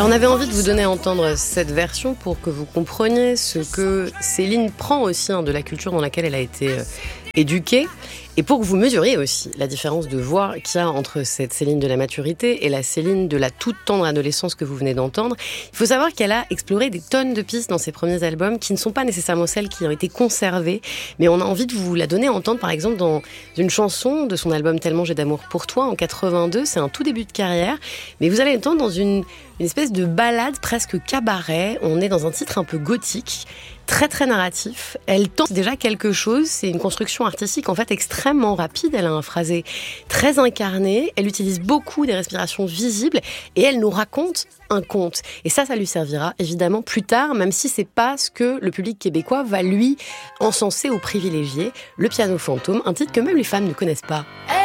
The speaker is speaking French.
Alors on avait envie de vous donner à entendre cette version pour que vous compreniez ce que Céline prend aussi de la culture dans laquelle elle a été éduquée, et pour que vous mesuriez aussi la différence de voix qu'il y a entre cette Céline de la maturité et la Céline de la toute tendre adolescence que vous venez d'entendre. Il faut savoir qu'elle a exploré des tonnes de pistes dans ses premiers albums qui ne sont pas nécessairement celles qui ont été conservées, mais on a envie de vous la donner à entendre par exemple dans une chanson de son album Tellement j'ai d'amour pour toi en 82. C'est un tout début de carrière, mais vous allez entendre dans une espèce de ballade presque cabaret. On est dans un titre un peu gothique, très très narratif. Elle tente déjà quelque chose, c'est une construction artistique en fait extrêmement rapide. Elle a un phrasé très incarné, elle utilise beaucoup des respirations visibles et elle nous raconte un conte. Et ça lui servira évidemment plus tard, même si c'est pas ce que le public québécois va lui encenser ou privilégier. Le piano fantôme, un titre que même les femmes ne connaissent pas.